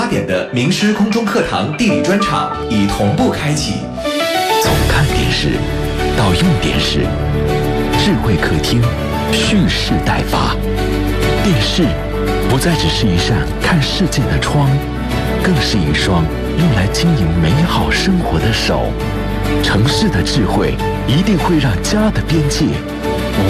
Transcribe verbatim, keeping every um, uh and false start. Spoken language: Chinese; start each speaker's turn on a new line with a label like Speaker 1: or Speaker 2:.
Speaker 1: 八点的名师空中课堂地理专场已同步开启。
Speaker 2: 从看电视到用电视，智慧客厅蓄势待发。电视不再只是一扇看世界的窗，更是一双用来经营美好生活的手。城市的智慧一定会让家的边界